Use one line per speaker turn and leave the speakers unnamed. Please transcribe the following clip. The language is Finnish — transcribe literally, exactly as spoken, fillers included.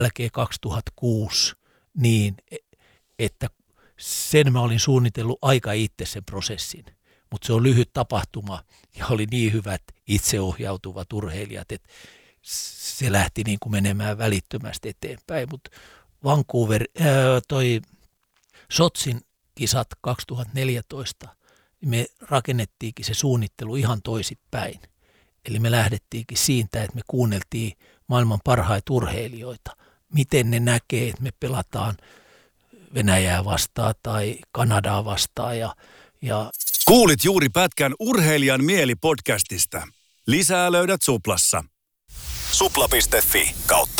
jälkeen kaksituhattakuusi niin, että sen mä olin suunnitellut aika itse sen prosessin. Mutta se on lyhyt tapahtuma ja oli niin hyvät itseohjautuvat urheilijat, että se lähti niin kuin menemään välittömästi eteenpäin. Mutta Vancouver, ää, toi Sotsin kisat kaksituhattaneljätoista, me rakennettiinkin se suunnittelu ihan toisinpäin. Eli me lähdettiinkin siitä, että me kuunneltiin maailman parhaita urheilijoita. Miten ne näkee, että me pelataan Venäjää vastaan tai Kanadaa vastaan. Ja, ja
Kuulit juuri pätkän Urheilijan mieli podcastista. Lisää löydät Suplassa. Supla piste fi kautta